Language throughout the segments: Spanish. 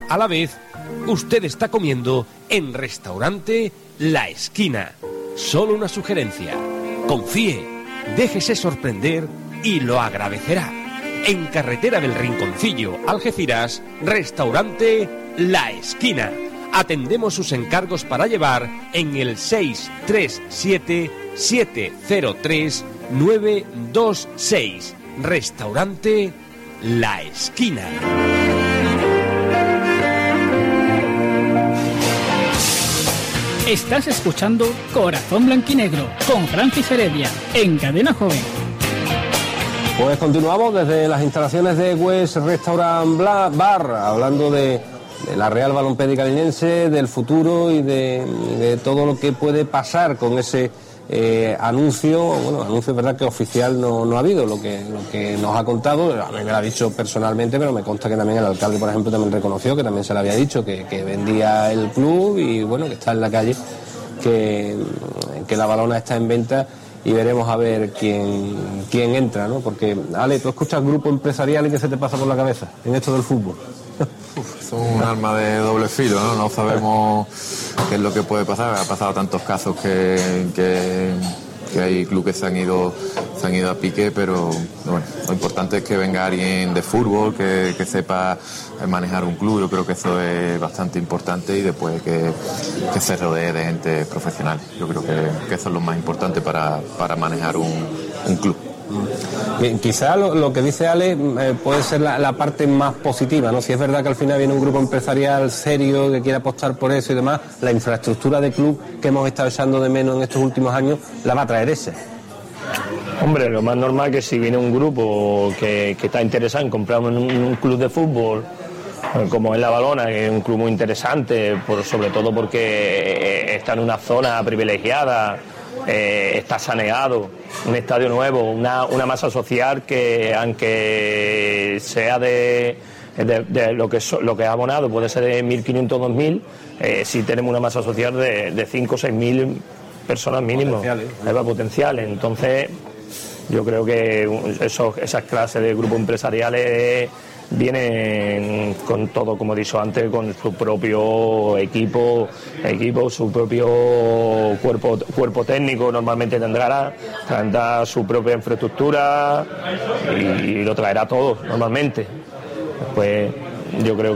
A la vez, usted está comiendo en Restaurante La Esquina. Solo una sugerencia. Confíe, déjese sorprender y lo agradecerá. En Carretera del Rinconcillo, Algeciras, Restaurante La Esquina. Atendemos sus encargos para llevar en el 637-703-926. Restaurante La Esquina. Estás escuchando Corazón Blanquinegro con Francis Heredia en Cadena Joven. Pues continuamos desde las instalaciones de West Restaurant Bar, hablando de la Real Balompédica Linense, del futuro y de todo lo que puede pasar con ese anuncio. Bueno, anuncio es verdad que oficial no ha habido, lo que nos ha contado, a mí me lo ha dicho personalmente, pero me consta que también el alcalde, por ejemplo, también reconoció, que también se le había dicho que vendía el club y bueno, que está en la calle, que la balona está en venta. Y veremos a ver quién entra, ¿no? Porque, Ale, tú escuchas grupo empresarial y ¿qué se te pasa por la cabeza en esto del fútbol? Es un arma de doble filo, ¿no? No sabemos qué es lo que puede pasar. Ha pasado tantos casos que hay clubes que se han ido a pique, pero bueno, lo importante es que venga alguien de fútbol, que sepa manejar un club. Yo creo que eso es bastante importante, y después que se rodee de gente profesional. Yo creo que eso es lo más importante para manejar un club. Bien, quizá lo que dice Ale puede ser la parte más positiva, ¿no? Si es verdad que al final viene un grupo empresarial serio que quiere apostar por eso y demás, la infraestructura de club que hemos estado echando de menos en estos últimos años la va a traer ese. Hombre, lo más normal es que si viene un grupo que está interesado en comprar un club de fútbol, como es La Balona, que es un club muy interesante, sobre todo porque está en una zona privilegiada, está saneado, un estadio nuevo, una masa social que, aunque sea de lo que es abonado, puede ser de 1.500 o 2.000, sí tenemos una masa social de 5 o 6.000 personas mínimo, potenciales. Entonces yo creo que esas clases de grupos empresariales vienen con todo, como he dicho antes, con su propio equipo, su propio cuerpo técnico. Normalmente tendrá su propia infraestructura y lo traerá todo normalmente. Pues yo creo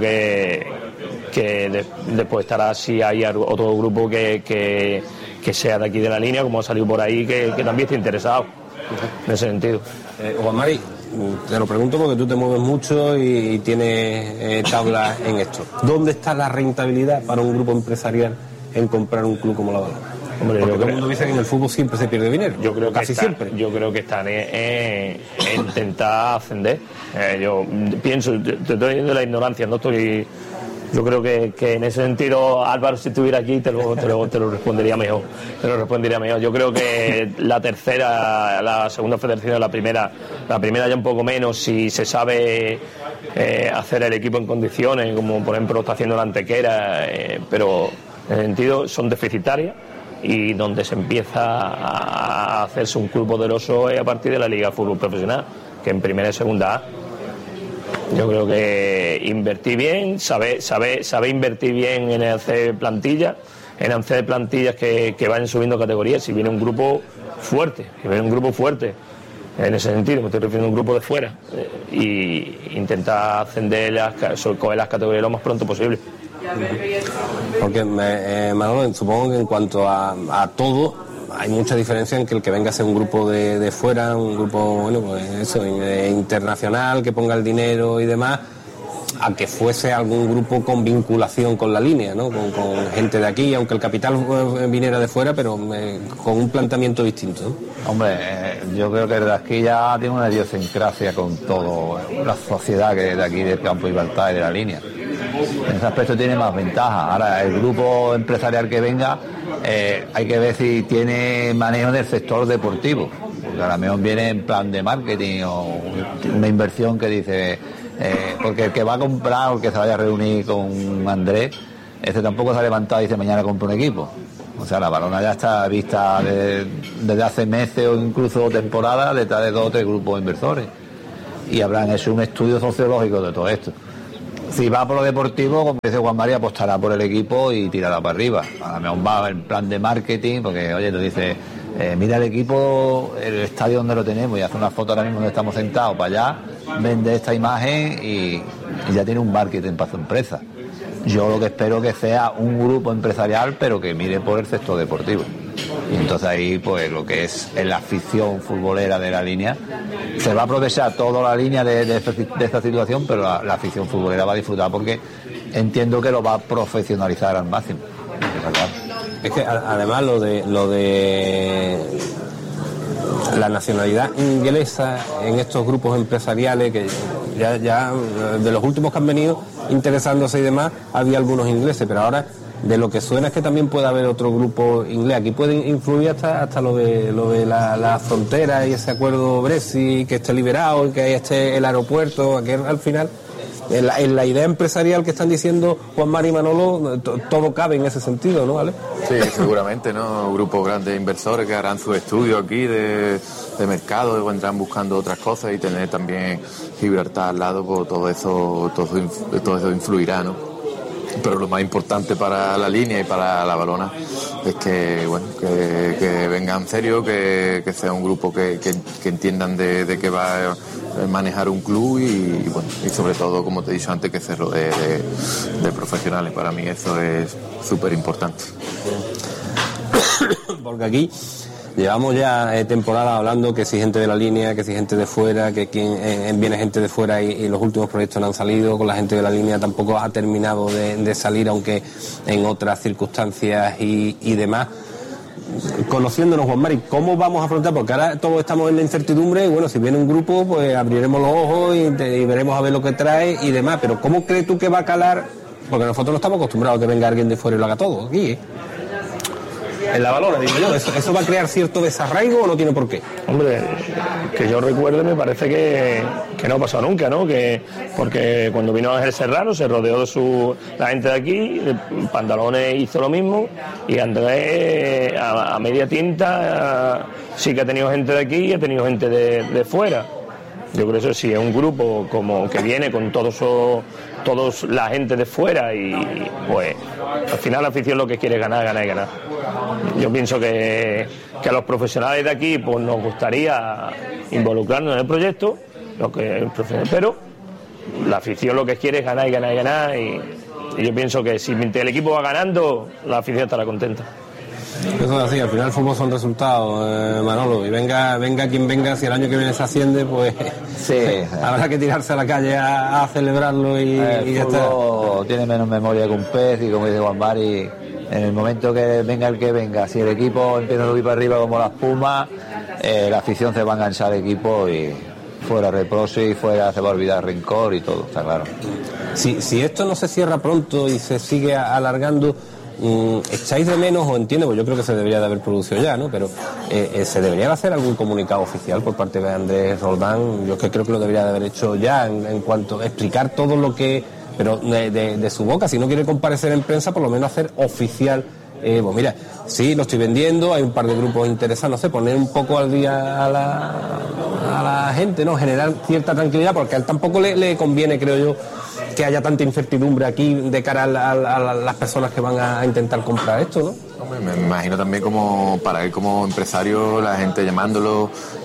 que después estará, si hay otro grupo que sea de aquí de la línea, como ha salido por ahí, que también esté interesado en ese sentido. Juan Mari, te lo pregunto porque tú te mueves mucho y tienes tablas en esto. ¿Dónde está la rentabilidad para un grupo empresarial en comprar un club como La Balona? Hombre, porque todo el mundo dice que en el fútbol siempre se pierde dinero. Yo creo que casi siempre. Yo creo que están en intentar ascender. Yo pienso, te estoy diciendo la ignorancia, no estoy. Yo creo que en ese sentido, Álvaro, si estuviera aquí, te lo respondería mejor. Yo creo que la tercera, la segunda federación, la primera ya un poco menos, si se sabe hacer el equipo en condiciones, como por ejemplo lo está haciendo la Antequera, pero en ese sentido son deficitarias, y donde se empieza a hacerse un club poderoso es a partir de la Liga de Fútbol Profesional, que en primera y segunda A. Yo creo que invertir bien, saber invertir bien en hacer plantillas, que vayan subiendo categorías. Si viene un grupo fuerte, en ese sentido, me estoy refiriendo a un grupo de fuera, y intentar ascender, coger las categorías lo más pronto posible. Porque, Manolo, supongo que en cuanto a todo, hay mucha diferencia en que el que venga a ser un grupo de fuera, un grupo, bueno, pues eso, internacional, que ponga el dinero y demás, a que fuese algún grupo con vinculación con la línea, ¿no? Con gente de aquí, aunque el capital viniera de fuera, pero con un planteamiento distinto, ¿no? Hombre, yo creo que desde aquí ya tiene una idiosincrasia con toda la sociedad que es de aquí, del Campo Gibraltar y de la línea. En ese aspecto tiene más ventaja. Ahora, el grupo empresarial que venga, hay que ver si tiene manejo del sector deportivo, porque a lo mejor viene en plan de marketing o una inversión que dice, porque el que va a comprar o el que se vaya a reunir con Andrés, ese tampoco se ha levantado y dice mañana compro un equipo. O sea, La Balona ya está vista desde hace meses o incluso temporadas detrás de 2 o 3 grupos inversores, y habrán hecho un estudio sociológico de todo esto. si va por lo deportivo, como dice Juan María, apostará por el equipo y tirará para arriba. A lo mejor va en plan de marketing, porque oye, tú dices, mira el equipo, el estadio donde lo tenemos, y hace una foto ahora mismo donde estamos sentados para allá, vende esta imagen y ya tiene un marketing para su empresa. Yo lo que espero que sea un grupo empresarial, pero que mire por el sector deportivo. Y entonces ahí, pues lo que es la afición futbolera de la línea, se va a aprovechar toda la línea de esta situación, pero la afición futbolera va a disfrutar porque entiendo que lo va a profesionalizar al máximo. Es que además lo de la nacionalidad inglesa en estos grupos empresariales, que ya de los últimos que han venido interesándose y demás, había algunos ingleses, pero ahora de lo que suena es que también puede haber otro grupo inglés. Aquí pueden influir hasta lo de la frontera y ese acuerdo Brexit, que esté liberado y que ahí esté el aeropuerto, que al final en la idea empresarial que están diciendo Juan Mari y Manolo, todo cabe en ese sentido, ¿no, ¿vale? Sí, seguramente, ¿no? Grupos grandes inversores que harán sus estudios aquí de mercado, y vendrán buscando otras cosas, y tener también Gibraltar al lado, pues todo eso influirá, ¿no? Pero lo más importante para la línea y para la balona es que, bueno, que vengan en serio, que sea un grupo que entiendan de que va a manejar un club y bueno, y sobre todo, como te he dicho antes, que se rodee de profesionales. Para mí eso es súper importante. Porque aquí llevamos ya temporada hablando que si gente de la línea, que si gente de fuera, que viene gente de fuera y los últimos proyectos no han salido, con la gente de la línea tampoco ha terminado de salir, aunque en otras circunstancias y demás. Conociéndonos, Juan Mari, ¿cómo vamos a afrontar? Porque ahora todos estamos en la incertidumbre y bueno, si viene un grupo, pues abriremos los ojos y veremos a ver lo que trae y demás, pero ¿cómo crees tú que va a calar? Porque nosotros no estamos acostumbrados a que venga alguien de fuera y lo haga todo aquí, ¿eh? En la balona, digo yo, ¿eso va a crear cierto desarraigo o no tiene por qué? Hombre, que yo recuerde, me parece que no ha pasado nunca, ¿no? Porque cuando vino Ángel Serrano se rodeó de la gente de aquí, Pantalones hizo lo mismo, y Andrés a media tinta sí que ha tenido gente de aquí y ha tenido gente de fuera. Yo creo que eso sí es un grupo como que viene con todos la gente de fuera, y pues al final la afición lo que quiere es ganar. Yo pienso que a los profesionales de aquí pues nos gustaría involucrarnos en el proyecto, pero la afición lo que quiere es ganar, y yo pienso que si el equipo va ganando, la afición estará contenta. Eso es así, al final el fútbol son resultados, Manolo, y venga quien venga, si el año que viene se asciende, pues sí, habrá que tirarse a la calle a celebrarlo y ya está. Tiene menos memoria que un pez, y como dice Juan Mari, en el momento que venga el que venga, si el equipo empieza a subir para arriba como la espuma, la afición se va a enganchar al equipo y fuera reproche y fuera se va a olvidar rencor y todo, está claro. Si esto no se cierra pronto y se sigue alargando, ¿echáis de menos, o entiendo, pues yo creo que se debería de haber producido ya, ¿no? Pero ¿se debería de hacer algún comunicado oficial por parte de Andrés Roldán? Yo creo que lo debería de haber hecho ya, en cuanto a explicar todo lo que, pero de su boca, si no quiere comparecer en prensa, por lo menos hacer oficial, pues mira, sí, lo estoy vendiendo, hay un par de grupos interesados, no sé, poner un poco al día a la gente, ¿no? Generar cierta tranquilidad, porque a él tampoco le conviene, creo yo, que haya tanta incertidumbre aquí de cara a las personas que van a intentar comprar esto, ¿no? Me imagino también como para él como empresario, la gente llamándolo,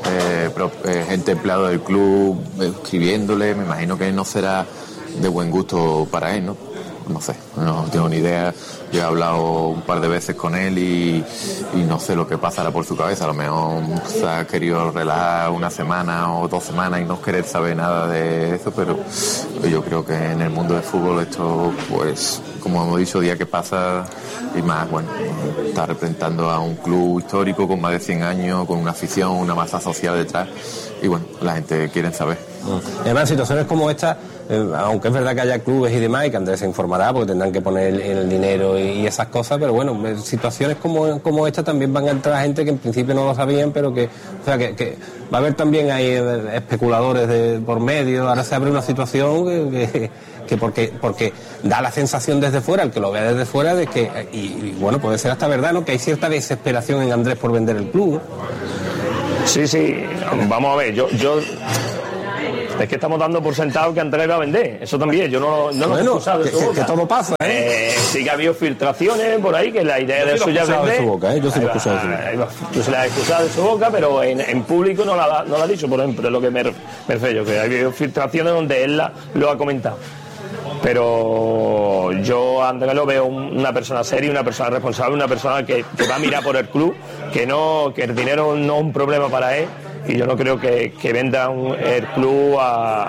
gente empleado del club escribiéndole, me imagino que no será de buen gusto para él, ¿no? No sé, no tengo ni idea. Yo he hablado un par de veces con él y no sé lo que pasará por su cabeza. A lo mejor se ha querido relajar una semana o 2 semanas y no querer saber nada de eso, pero yo creo que en el mundo del fútbol esto, pues, como hemos dicho, día que pasa, y más, bueno, está representando a un club histórico con más de 100 años, con una afición, una masa social detrás, y bueno, la gente quiere saber. Además, situaciones como esta, aunque es verdad que haya clubes y demás, y que Andrés se informará porque tendrán que poner el dinero y esas cosas, pero bueno, situaciones como esta también van a entrar gente que en principio no lo sabían, pero que va a haber también ahí especuladores por medio. Ahora se abre una situación que porque da la sensación desde fuera, el que lo vea desde fuera, de que, y bueno, puede ser hasta verdad, ¿no?, que hay cierta desesperación en Andrés por vender el club, ¿no? Sí, vamos a ver, yo Es que estamos dando por sentado que Andrés va a vender. Eso también, yo no lo he escuchado de su boca. Que todo pasa, sí que ha habido filtraciones por ahí, que la idea de suya es vender. De su boca, yo sí lo he escuchado de su boca. Tú se la has escuchado de su boca, pero en público no la ha dicho, por ejemplo, es lo que me refiero, que ha habido filtraciones donde él lo ha comentado. Pero yo a Andrés lo veo una persona seria, una persona responsable, una persona que va a mirar por el club, que el dinero no es un problema para él, y yo no creo que venda el club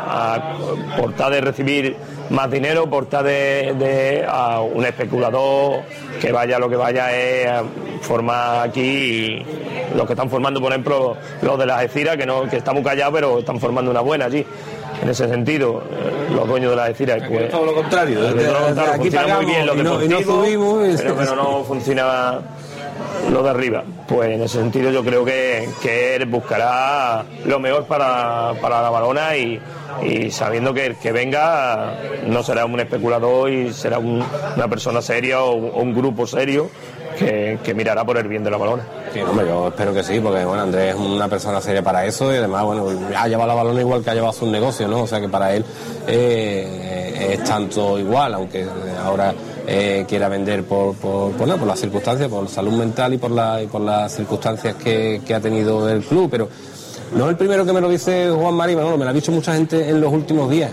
por tal de recibir más dinero, por tal de a un especulador que vaya lo que vaya es a formar aquí los que están formando, por ejemplo, los de las Algeciras, que están muy callados, pero están formando una buena allí. En ese sentido, los dueños de la Algeciras, pues, todo lo contrario, aquí funciona muy bien lo deportivo, pero no funciona lo de arriba. Pues en ese sentido yo creo que él buscará lo mejor para la Balona, y sabiendo que el que venga no será un especulador y será una persona seria o un grupo serio que mirará por el bien de la Balona. Sí, hombre, yo espero que sí, porque bueno, Andrés es una persona seria para eso, y además, bueno, ha llevado la Balona igual que ha llevado sus negocios, ¿no? O sea que para él es tanto igual, aunque ahora quiera vender por las circunstancias, por salud mental y por las circunstancias que ha tenido el club, pero no es el primero que me lo dice Juan Mari, me lo ha dicho mucha gente en los últimos días.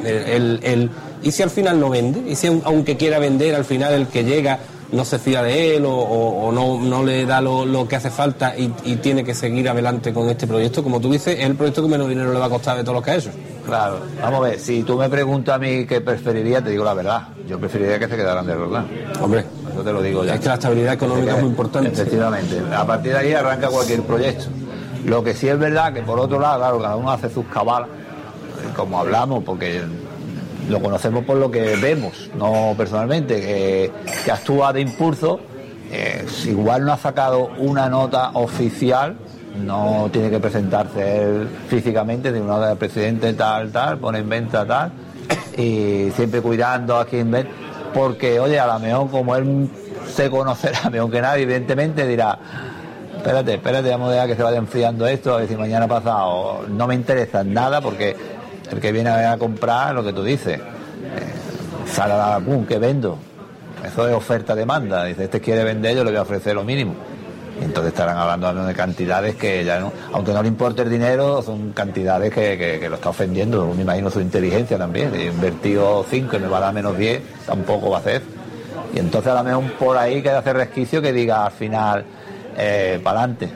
¿Y si al final no vende? ¿Y si aunque quiera vender, al final el que llega no se fía de él o no le da lo que hace falta y tiene que seguir adelante con este proyecto? Como tú dices, es el proyecto que menos dinero le va a costar de todos los que ha hecho. Claro, vamos a ver, si tú me preguntas a mí qué preferiría, te digo la verdad. Yo preferiría que se quedaran de verdad. Hombre, eso te lo digo ya. Es que la estabilidad económica es muy importante. Efectivamente, a partir de ahí arranca cualquier proyecto. Lo que sí es verdad que por otro lado, claro, cada uno hace sus cabalas, como hablamos, porque lo conocemos por lo que vemos, no personalmente, que actúa de impulso. Si igual no ha sacado una nota oficial, no tiene que presentarse él físicamente, de una nota del presidente tal, pone en venta tal, y siempre cuidando a quien ven, porque oye, a lo mejor como él se conocerá mejor que nadie, evidentemente dirá: espérate, vamos a dejar que se vaya enfriando esto, a ver si mañana pasado no me interesa nada, porque el que viene a comprar lo que tú dices, sale a la pum, que vendo. Eso es oferta-demanda. Dice, este quiere vender, yo le voy a ofrecer lo mínimo. Y entonces estarán hablando de cantidades que ya no, aunque no le importe el dinero, son cantidades que lo está ofendiendo. Me imagino su inteligencia también. He invertido 5 y me va a dar menos 10, tampoco va a hacer. Y entonces a lo mejor por ahí queda hacer resquicio que diga al final, para adelante,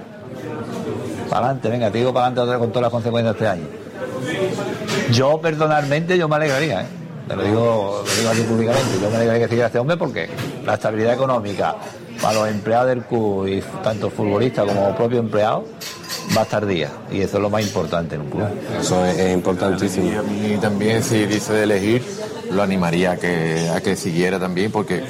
venga, te digo para adelante con todas las consecuencias de este año. Yo personalmente me alegraría, te lo digo aquí públicamente, yo me alegraría que siguiera este hombre, porque la estabilidad económica para los empleados del club, y tanto futbolistas como propios empleados, va a estar día, y eso es lo más importante en un club. Eso es importantísimo. Y también, si dice de elegir, lo animaría a que siguiera también, porque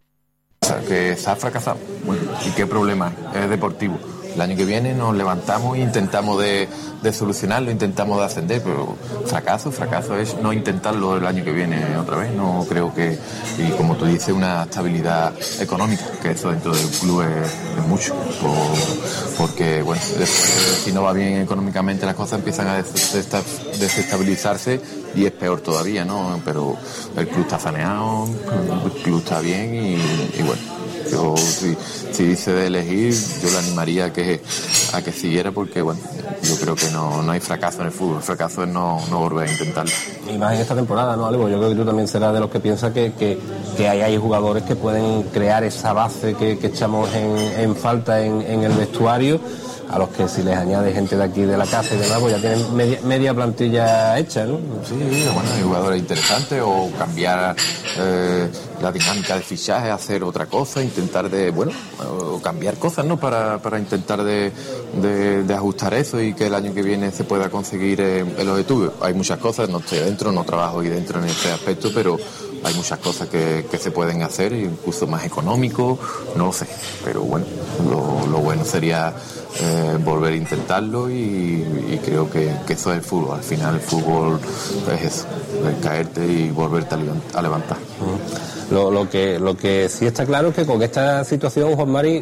que se ha fracasado. Bueno, ¿y qué problema? Es deportivo. El año que viene nos levantamos e intentamos de solucionarlo, intentamos de ascender, pero fracaso es no intentarlo el año que viene otra vez. No creo que, y como tú dices, una estabilidad económica, que eso dentro del club es mucho, porque bueno, si no va bien económicamente las cosas empiezan a desestabilizarse, y es peor todavía, ¿no? Pero el club está saneado, el club está bien, y bueno. Yo, si dice de elegir, yo le animaría a que siguiera, porque bueno, yo creo que no hay fracaso en el fútbol. El fracaso es no volver a intentarlo. Y más en esta temporada, ¿no, Alejo? Yo creo que tú también serás de los que piensa que hay jugadores que pueden crear esa base que echamos en falta en el vestuario, a los que si les añade gente de aquí de la casa y demás, pues ya tienen media plantilla hecha, ¿no? Sí, bueno, hay jugadores interesantes, o cambiar la dinámica de fichaje, hacer otra cosa, intentar o cambiar cosas, ¿no? Para intentar de ajustar eso, y que el año que viene se pueda conseguir el objetivo. Hay muchas cosas, no estoy dentro, no trabajo ahí dentro en este aspecto, pero hay muchas cosas que se pueden hacer, incluso más económico, no lo sé, pero bueno, lo bueno sería volver a intentarlo, y creo que eso es el fútbol. Al final el fútbol es eso, es caerte y volverte a levantar. Lo que sí está claro es que con esta situación, Juan Mari,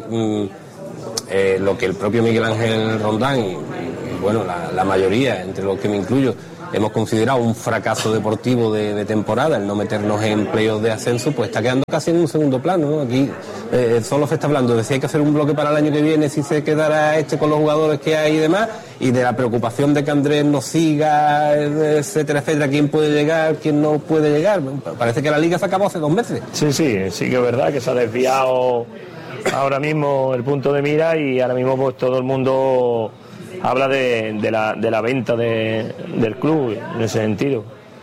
lo que el propio Miguel Ángel Rondán y bueno, la mayoría, entre los que me incluyo, hemos considerado un fracaso deportivo de temporada, el no meternos en playoffs de ascenso, pues está quedando casi en un segundo plano, ¿no? Aquí solo se está hablando de si hay que hacer un bloque para el año que viene, si se quedará con los jugadores que hay y demás, y de la preocupación de que Andrés no siga, etcétera, etcétera, quién puede llegar, quién no puede llegar. Parece que la liga se acabó hace 2 meses. Sí que es verdad que se ha desviado ahora mismo el punto de mira, y ahora mismo pues todo el mundo habla de la venta del club en ese sentido.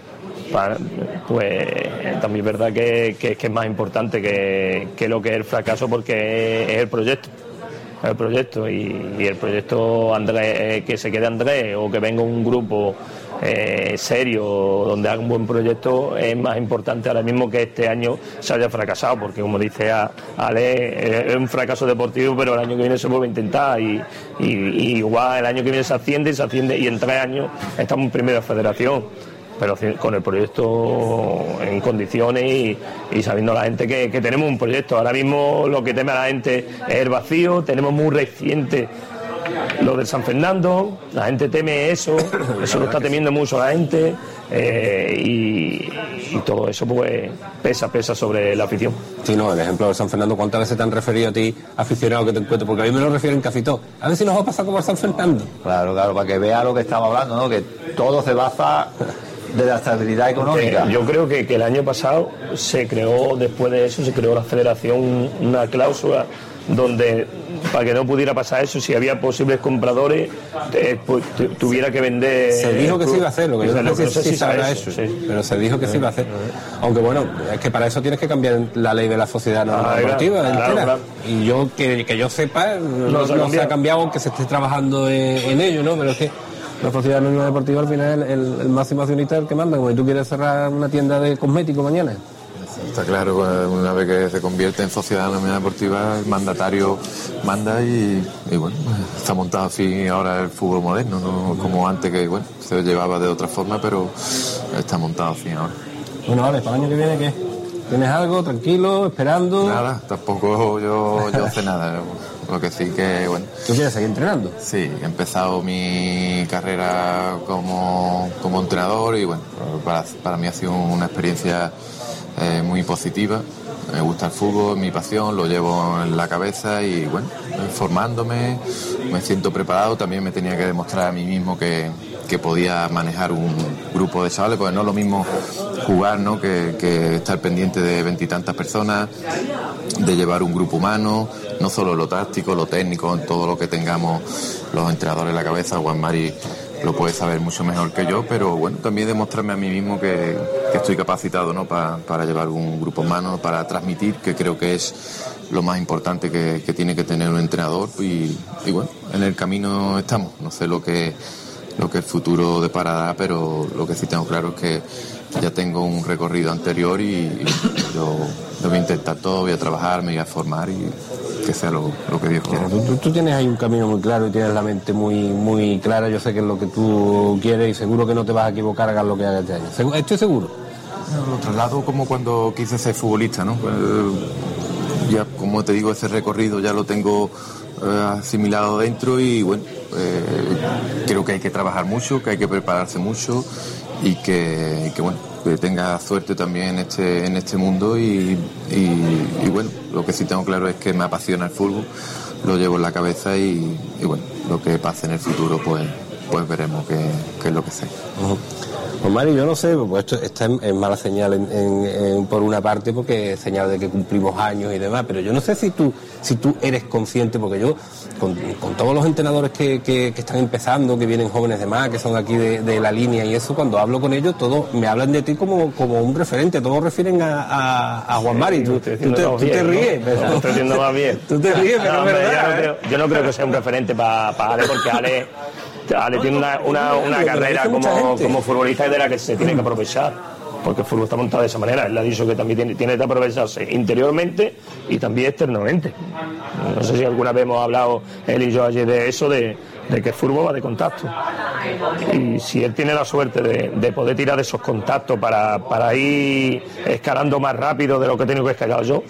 Pues también es verdad que es más importante que lo que es el fracaso, porque es el proyecto. Y el proyecto Andrés, que se quede Andrés o que venga un grupo serio donde haga un buen proyecto, es más importante ahora mismo que este año se haya fracasado, porque como dice Ale, es un fracaso deportivo, pero el año que viene se vuelve a intentar y igual el año que viene se asciende y en 3 años estamos en primera federación, pero con el proyecto en condiciones y sabiendo la gente que tenemos un proyecto. Ahora mismo lo que teme a la gente es el vacío, tenemos muy reciente lo del San Fernando, la gente teme eso lo está temiendo mucho la gente, y todo eso pues pesa sobre la afición. Sí, no, el ejemplo del San Fernando, ¿cuántas veces te han referido a ti, aficionado, que te encuentro? Porque a mí me lo refieren casi todo. A ver si nos va a pasar como al San Fernando. Claro, para que vea lo que estamos hablando, ¿no? Que todo se basa de la estabilidad económica. Yo creo que el año pasado se creó, después de eso, se creó la federación una cláusula donde, para que no pudiera pasar eso, si había posibles compradores, pues tuviera que vender. Se dijo que se iba a hacer, lo que yo no sé si sabrá eso, sí. Pero se dijo que se iba a hacer. Aunque bueno, es que para eso tienes que cambiar la ley de la sociedad deportiva entera. Claro. Y yo, que yo sepa, no se ha cambiado, aunque se esté trabajando en ello, ¿no? Pero es que la sociedad anónima deportiva al final el máximo accionista es el que manda. Como si tú quieres cerrar una tienda de cosméticos mañana. Está claro, una vez que se convierte en sociedad anónima deportiva, el mandatario manda y bueno, está montado así ahora el fútbol moderno, no como antes, que bueno, se llevaba de otra forma, pero está montado así ahora. Bueno, vale, ¿para el año que viene qué? ¿Tienes algo? ¿Tranquilo? ¿Esperando? Nada, tampoco yo sé nada. Lo que sí que, bueno... ¿Tú quieres seguir entrenando? Sí, he empezado mi carrera como entrenador y bueno, para mí ha sido una experiencia muy positiva. Me gusta el fútbol, mi pasión, lo llevo en la cabeza y bueno, formándome, me siento preparado. También me tenía que demostrar a mí mismo que podía manejar un grupo de chavales, porque no es lo mismo jugar, ¿no? que estar pendiente de 20 y tantas personas, de llevar un grupo humano, no solo lo táctico, lo técnico, en todo lo que tengamos los entrenadores en la cabeza. Juan Mari lo puede saber mucho mejor que yo, pero bueno, también demostrarme a mí mismo que estoy capacitado, ¿no? para llevar un grupo humano, para transmitir, que creo que es lo más importante que tiene que tener un entrenador, y bueno, en el camino estamos. No sé lo que el futuro deparará, pero lo que sí tengo claro es que ya tengo un recorrido anterior y yo voy a intentar todo, voy a trabajar, me voy a formar y que sea lo que Dios quiera. Tú tienes ahí un camino muy claro y tienes la mente muy, muy clara. Yo sé que es lo que tú quieres y seguro que no te vas a equivocar, hagas lo que hagas este año. Estoy seguro. Lo traslado como cuando quise ser futbolista, ¿no? Ya, como te digo, ese recorrido ya lo tengo asimilado dentro y bueno, creo que hay que trabajar mucho, que hay que prepararse mucho y que bueno, que tenga suerte también en este mundo y bueno, lo que sí tengo claro es que me apasiona el fútbol, lo llevo en la cabeza y bueno, lo que pase en el futuro pues veremos qué es lo que sé. Uh-huh. Pues Mari, yo no sé, pues esto está en mala señal por una parte, porque es señal de que cumplimos años y demás, pero yo no sé si tú eres consciente, porque yo, con todos los entrenadores que están empezando, que vienen jóvenes de más, que son aquí de la línea y eso, cuando hablo con ellos, todos me hablan de ti como un referente, todos refieren a Juan Mari. Tú te ríes, pero... No, estoy haciendo más bien. Tú te ríes, pero es verdad. Yo no creo que sea un referente para Ale, porque Ale tiene una carrera como futbolista de la que se tiene que aprovechar, porque el fútbol está montado de esa manera. Él ha dicho que también tiene que aprovecharse interiormente y también externamente. No sé si alguna vez hemos hablado él y yo ayer de eso, de que el fútbol va de contacto, y si él tiene la suerte de poder tirar de esos contactos para ir escalando más rápido de lo que he tenido que escalar yo,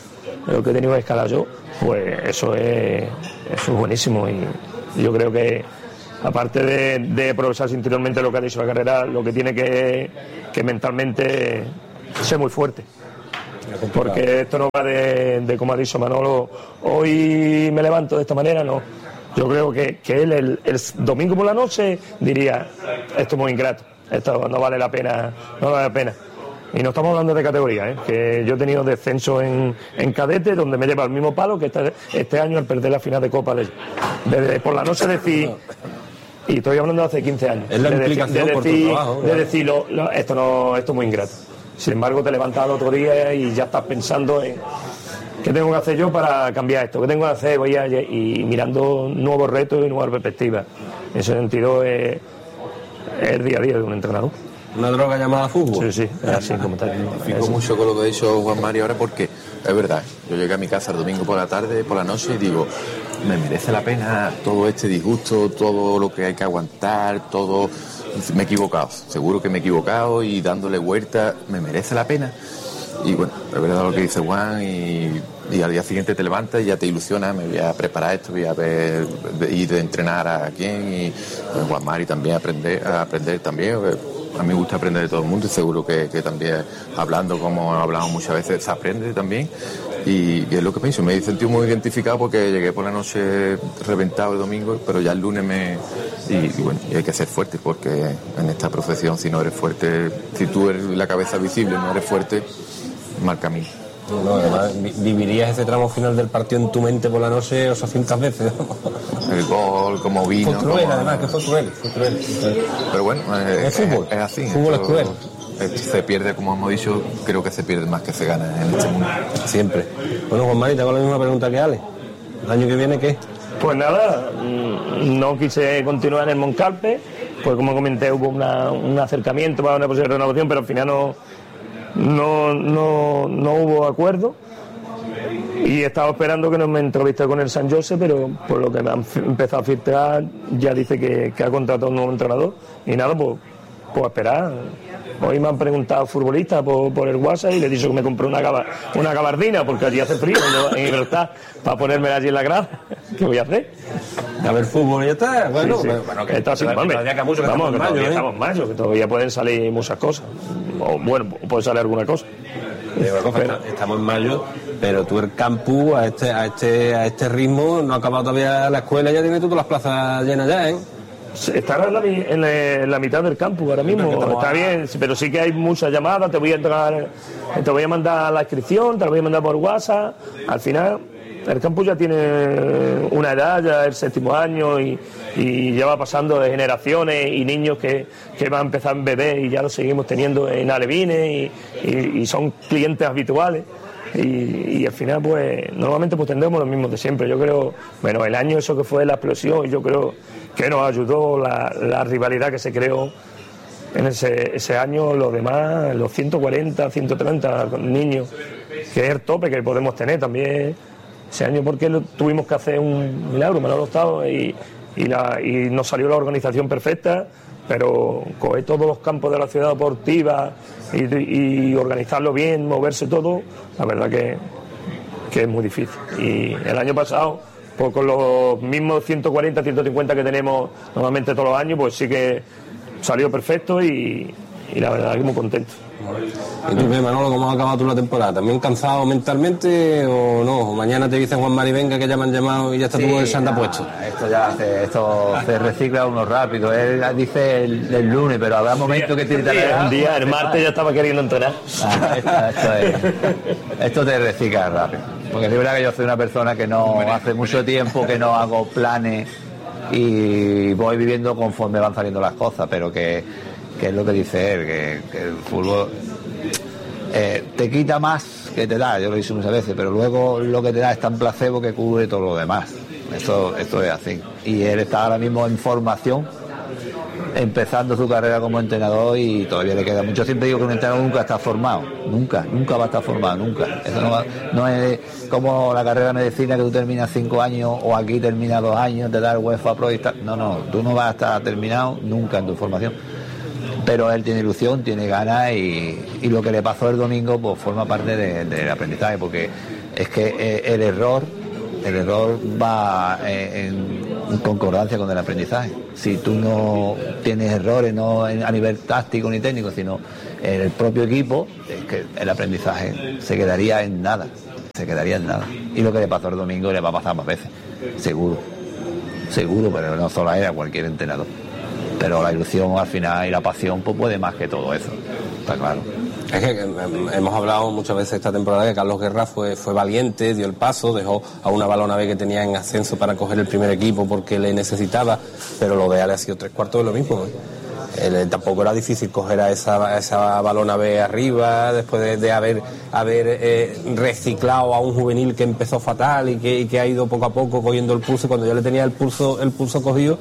pues eso es buenísimo, y yo creo que aparte de progresarse interiormente lo que ha dicho la carrera, lo que tiene que mentalmente ser muy fuerte. Porque esto no va de como ha dicho Manolo, hoy me levanto de esta manera, no. Yo creo que él el domingo por la noche diría, esto es muy ingrato, esto no vale la pena, Y no estamos hablando de categoría, que yo he tenido descenso en cadete, donde me lleva el mismo palo que este año al perder la final de Copa de por la noche decir, y estoy hablando de hace 15 años, es la implicación por tu trabajo, de decir, esto es muy ingrato. Sin embargo, te levantas al otro día y ya estás pensando en qué tengo que hacer yo para cambiar esto, qué tengo que hacer, y mirando nuevos retos y nuevas perspectivas. En ese sentido es el día a día de un entrenador. ¿Una droga llamada fútbol? Sí, así como tal. Me fijo mucho con lo que ha dicho Juan Mario ahora, porque es verdad, yo llegué a mi casa el domingo por la tarde, por la noche, y digo, me merece la pena todo este disgusto, todo lo que hay que aguantar, todo. Me he equivocado, seguro que me he equivocado, y dándole vuelta, me merece la pena. Y bueno, es verdad lo que dice Juan, y al día siguiente te levantas y ya te ilusionas, me voy a preparar esto, voy a ver, ir de entrenar a quién, y pues, Juan Mari también a aprender también. A mí me gusta aprender de todo el mundo, y seguro que también hablando, como hablamos muchas veces, se aprende también. Y es lo que pienso, me he sentido muy identificado porque llegué por la noche reventado el domingo, pero ya el lunes y hay que ser fuerte, porque en esta profesión, si no eres fuerte, si tú eres la cabeza visible, no eres fuerte, mal camino. No, además, vivirías ese tramo final del partido en tu mente por la noche 800 veces. El gol, como vino. Fue cruel, además, que fue cruel. Pero bueno, es fútbol. Es así. Fútbol es cruel. Se pierde, como hemos dicho, creo que se pierde más que se gana en este mundo. Siempre. Bueno, Juan Mari, te hago la misma pregunta que Ale. ¿El año que viene qué? Pues nada, no quise continuar en el Moncalpe, pues como comenté hubo un acercamiento para una posible renovación, pero al final no hubo acuerdo. Y he estado esperando que no me entreviste con el San Jose, pero por lo que me han empezado a filtrar, ya dice que ha contratado un nuevo entrenador. Y nada, pues esperar. Hoy me han preguntado futbolistas por el WhatsApp y le he dicho que me compré una gabardina, porque allí hace frío en Gibraltar, para ponérmela allí en la grada. ¿Qué voy a hacer? A ver fútbol y ya está. Bueno, sí. Bueno, que esto así, estamos en mayo, que todavía pueden salir muchas cosas. O bueno, puede salir alguna cosa. Estamos en mayo, pero tú el campus a este ritmo no ha acabado todavía la escuela, ya tiene todas las plazas llenas ya, ¿eh? Estará en la mitad del campus ahora mismo, está bien, pero sí que hay muchas llamadas, te voy a mandar la inscripción, te la voy a mandar por WhatsApp. Al final el campus ya tiene una edad, ya es el 7º año y ya va pasando de generaciones, y niños que van a empezar en bebé y ya lo seguimos teniendo en alevines y son clientes habituales. Y al final pues normalmente pues tendremos los mismos de siempre. Yo creo, bueno, el año eso que fue la explosión, yo creo que nos ayudó la rivalidad que se creó en ese año. Los demás, los 140, 130 niños, que es el tope que podemos tener también ese año, porque tuvimos que hacer un milagro, Manolo Estado, y nos salió la organización perfecta. Pero coger todos los campos de la ciudad deportiva y organizarlo bien, moverse todo, la verdad que es muy difícil. Y el año pasado, pues con los mismos 140, 150 que tenemos normalmente todos los años, pues sí que salió perfecto y la verdad que muy contento. ¿Y tú, Manolo, cómo has acabado tú la temporada? ¿También cansado mentalmente o no? ¿O mañana te dice Juan Mari, venga, que ya me han llamado y ya está tú el Santa puesto? Esto se recicla uno rápido. Él dice el lunes, pero habrá momentos que te el martes ya estaba queriendo entrenar. Esto te recicla rápido. Porque es verdad que yo soy una persona que no hace mucho tiempo que no hago planes y voy viviendo conforme van saliendo las cosas, pero que es lo que dice él, que el fútbol te quita más que te da, yo lo he dicho muchas veces, pero luego lo que te da es tan placebo que cubre todo lo demás. Esto es así. Y él está ahora mismo en formación, empezando su carrera como entrenador, y todavía le queda mucho. Siempre digo que un entrenador nunca está formado, nunca va a estar formado, nunca. Eso no es como la carrera de medicina, que tú terminas 5 años o aquí terminas 2 años, te da el UEFA Pro y tal. No, tú no vas a estar terminado nunca en tu formación. Pero él tiene ilusión, tiene ganas, y lo que le pasó el domingo pues forma parte del aprendizaje, porque es que el error el error va en concordancia con el aprendizaje. Si tú no tienes errores, no a nivel táctico ni técnico, sino en el propio equipo, es que el aprendizaje se quedaría en nada. Y lo que le pasó el domingo le va a pasar más veces, seguro, pero no solo a él, a cualquier entrenador. Pero la ilusión al final y la pasión pues puede más que todo eso, está claro. Es que hemos hablado muchas veces esta temporada que Carlos Guerra fue valiente, dio el paso, dejó a una Balona B que tenía en ascenso para coger el primer equipo porque le necesitaba, pero lo de Ale ha sido 3/4 de lo mismo, tampoco era difícil coger a esa Balona B arriba después de haber reciclado a un juvenil que empezó fatal y que ha ido poco a poco cogiendo el pulso. Cuando ya le tenía el pulso cogido,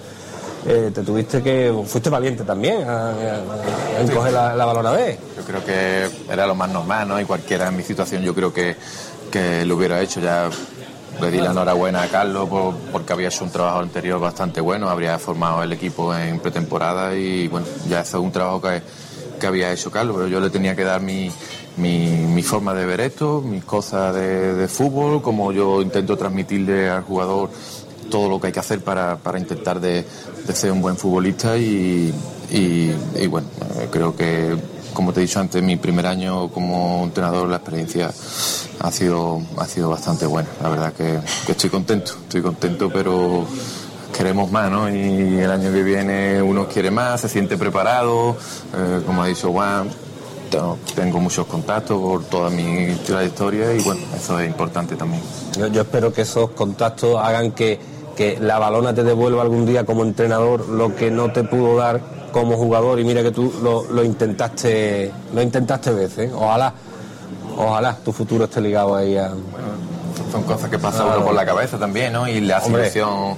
fuiste valiente también en coger la Balona B. Yo creo que era lo más normal, ¿no? Y cualquiera en mi situación yo creo que lo hubiera hecho. Ya le di la enhorabuena a Carlos porque había hecho un trabajo anterior bastante bueno, habría formado el equipo en pretemporada y bueno, ya eso es un trabajo que había hecho Carlos, pero yo le tenía que dar mi forma de ver esto, mis cosas de fútbol, como yo intento transmitirle al jugador todo lo que hay que hacer para intentar de ser un buen futbolista y bueno, creo que, como te he dicho antes, mi primer año como entrenador, la experiencia ha sido bastante buena. La verdad que estoy contento, pero queremos más, ¿no? Y el año que viene uno quiere más, se siente preparado, como ha dicho Juan, tengo muchos contactos por toda mi trayectoria y bueno, eso es importante también. Yo espero que esos contactos hagan que la Balona te devuelva algún día como entrenador lo que no te pudo dar como jugador, y mira que tú lo intentaste veces. Ojalá tu futuro esté ligado ahí a... Bueno, son cosas que pasa uno por la cabeza también, ¿no? Y la selección,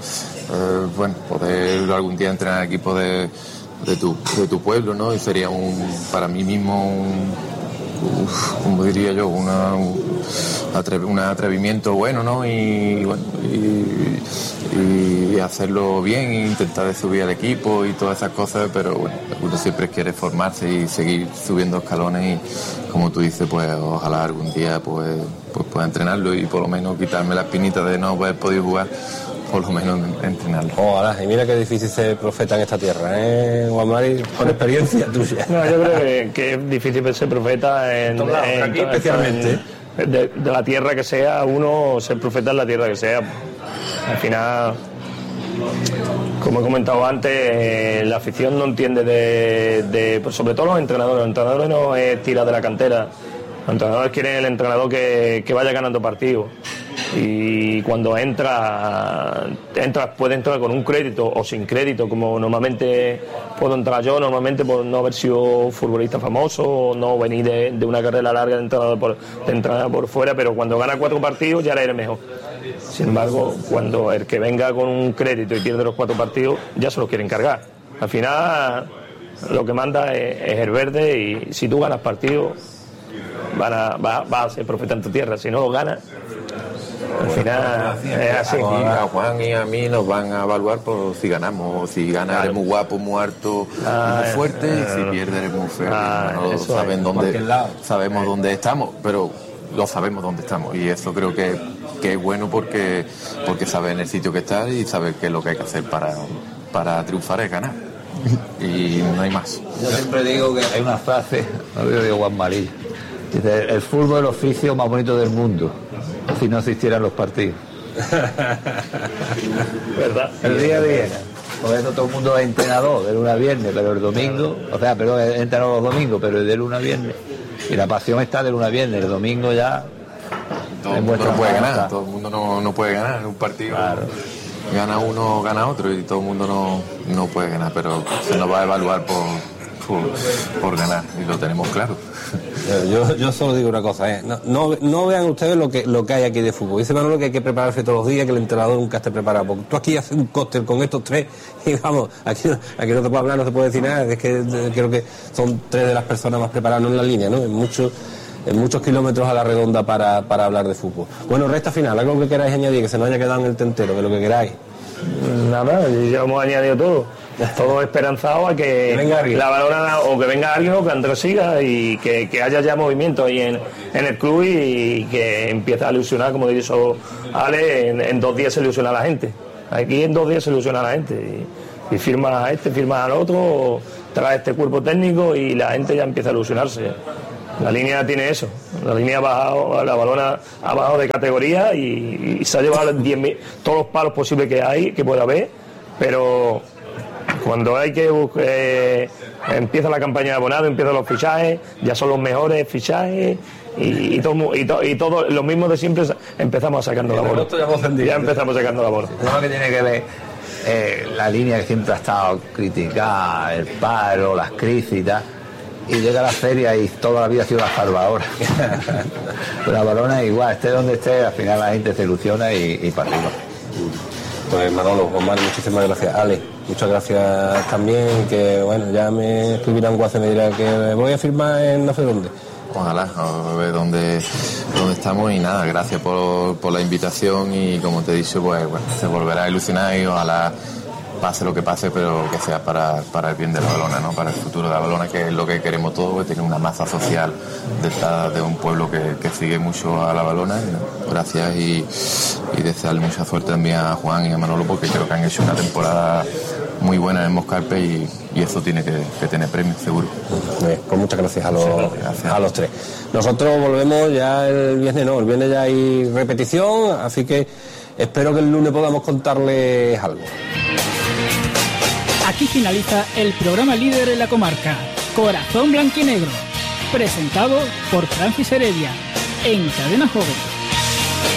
poder algún día entrenar equipos de tu pueblo, ¿no? Y sería para mí mismo como diría yo, un atrevimiento bueno, ¿no? Y hacerlo bien e intentar de subir al equipo y todas esas cosas, pero bueno, uno siempre quiere formarse y seguir subiendo escalones y como tú dices, pues ojalá algún día pues pueda entrenarlo y por lo menos quitarme la espinita de no haber podido jugar, por lo menos entrenarlo. Ojalá, y mira qué difícil ser profeta en esta tierra, Juan Mari, con experiencia tuya. No, yo creo que es difícil ser profeta aquí especialmente. De la tierra que sea, uno ser profeta en la tierra que sea. Al final, como he comentado antes, la afición no entiende pues sobre todo los entrenadores no es tirar de la cantera. Los entrenadores quieren el entrenador que vaya ganando partidos. Y cuando puede entrar con un crédito o sin crédito, como normalmente puedo entrar yo, normalmente por no haber sido futbolista famoso o no venir de una carrera larga de entrenador por fuera, pero cuando gana 4 partidos ya eres mejor. Sin embargo, cuando el que venga con un crédito y pierde los 4 partidos, ya se los quieren cargar. Al final, lo que manda es el verde, y si tú ganas partidos, vas a ser profeta en tu tierra. Si no lo ganas, al final es así. A Juan y a mí nos van a evaluar por si ganamos. Si gana eres muy guapo, muy alto, muy fuerte, y si pierde eres muy feo. Sabemos dónde estamos, pero lo sabemos dónde estamos, y eso creo que es bueno porque sabes en el sitio que estás y sabes qué es lo que hay que hacer para triunfar, es ganar. Y no hay más. Yo siempre digo que hay una frase, no lo digo Juan María, dice: el fútbol es el oficio más bonito del mundo si no existieran los partidos. ¿Verdad? El día a día. Por eso todo el mundo es entrenador de lunes a viernes, pero el domingo, es entrenador los domingos, pero es de lunes a viernes. Y la pasión está de lunes a viernes, el domingo ya. Todo el mundo no puede ganar, todo el mundo no puede ganar en un partido. Claro. Gana uno, gana otro, y todo el mundo no puede ganar, pero se nos va a evaluar por ganar, y lo tenemos claro. Yo solo digo una cosa, no vean ustedes lo que hay aquí de fútbol. Dice Manolo que hay que prepararse todos los días, que el entrenador nunca esté preparado, porque tú aquí haces un cóctel con estos 3 y vamos, aquí no te puedo hablar, no te puedo decir nada. Es que creo que son 3 de las personas más preparadas, no en la línea, ¿no? En muchos kilómetros a la redonda para hablar de fútbol. Bueno, recta final, algo que queráis añadir, que se nos haya quedado en el tintero, de lo que queráis. Nada, ya hemos añadido todo. todos esperanzados a que la Valona, o que venga alguien, o que Andrés siga, y que haya ya movimiento ahí en el club, y que empiece a ilusionar, como dijo Ale, en 2 días se ilusiona a la gente. Aquí en 2 días se ilusiona a la gente, y firma a este, firma al otro, trae este cuerpo técnico y la gente ya empieza a ilusionarse. La línea tiene eso, la línea ha bajado, la Valona ha bajado de categoría y se ha llevado todos los palos posibles que pueda haber, pero cuando hay que empieza la campaña de abonado, empiezan los fichajes, ya son los mejores fichajes y todos los mismos de siempre empezamos sacando la bola. Ya empezamos sacando la bola. Lo que tiene que ver la línea que siempre ha estado criticada, el paro, las crisis y tal, y llega la feria y toda la vida ha sido la salvadora. La Valona es igual, esté donde esté, al final la gente se ilusiona y para arriba. Pues Manolo, Omar, muchísimas gracias. Ale, muchas gracias también, que bueno, ya me escribirá un WhatsApp y me dirá que voy a firmar en no sé dónde. Ojalá, a ver dónde estamos, y nada, gracias por la invitación, y como te he dicho, pues bueno, se volverá a ilusionar y ojalá pase lo que pase, pero que sea para el bien de la Valona, ¿no? Para el futuro de la Valona, que es lo que queremos todos, que tiene una masa social de un pueblo que sigue mucho a la Valona. Gracias, y desearle mucha suerte también a Juan y a Manolo, porque creo que han hecho una temporada muy buena en Moscarpe, y eso tiene que tener premio, seguro. Pues muchas gracias a los tres. Nosotros volvemos ya el viernes ya hay repetición, así que espero que el lunes podamos contarles algo. Aquí finaliza el programa líder en la comarca, Corazón Blanquinegro, presentado por Francis Heredia, en Cadena Joven.